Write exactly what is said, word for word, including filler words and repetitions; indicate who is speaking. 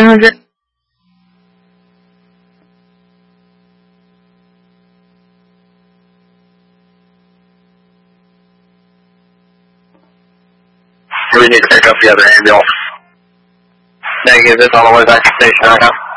Speaker 1: hundred.
Speaker 2: We need to pick up the other ambulance. Negative, it's on the way back to station right now.